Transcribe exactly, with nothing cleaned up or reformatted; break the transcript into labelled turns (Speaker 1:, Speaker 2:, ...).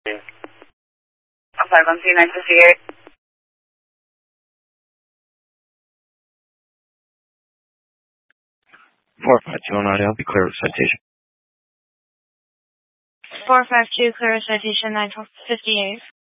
Speaker 1: five one three nine fifty-eight.
Speaker 2: four five two oh nine, I'll be clear with citation.
Speaker 3: four five two, clear with citation, nine fifty-eight.